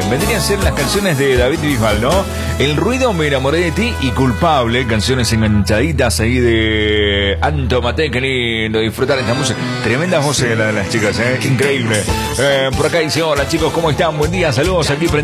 vendrían a ser las canciones de David Bisbal, ¿no? El ruido, me enamoré de ti y Culpable, canciones enganchaditas ahí de Anto Mate, qué lindo disfrutar esta música. Tremenda voz la de las chicas, increíble. Por acá dice, hola chicos, ¿cómo están? Buen día, saludos aquí.